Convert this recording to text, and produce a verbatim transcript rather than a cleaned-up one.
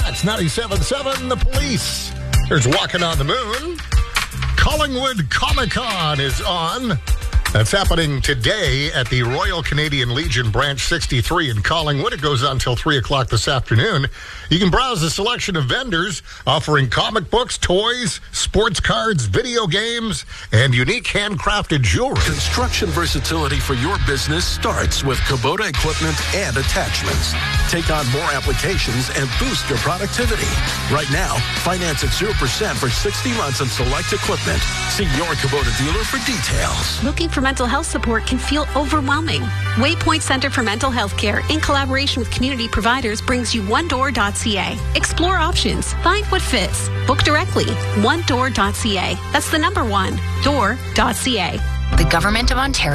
Wax ninety-seven point seven, The Police. There's Walking on the Moon. Collingwood Comic-Con is on. That's happening today at the Royal Canadian Legion Branch sixty-three in Collingwood. It goes on until three o'clock this afternoon. You can browse a selection of vendors offering comic books, toys, sports cards, video games, and unique handcrafted jewelry. Construction versatility for your business starts with Kubota equipment and attachments. Take on more applications and boost your productivity. Right now, finance at zero percent for sixty months on select equipment. See your Kubota dealer for details. Looking for mental health support can feel overwhelming. Waypoint Center for Mental Health Care, in collaboration with community providers, brings you one door dot c a. Explore options. Find what fits. Book directly. one door dot c a. That's the number one, door dot c a. The Government of Ontario